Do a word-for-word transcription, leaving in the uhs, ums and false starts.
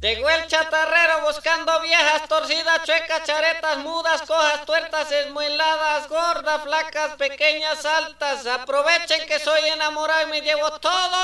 Llegó el chatarrero buscando viejas torcidas, chuecas, charetas, mudas, cojas, tuertas, esmueladas, gordas, flacas, pequeñas, altas. Aprovechen que soy enamorado y me llevo todo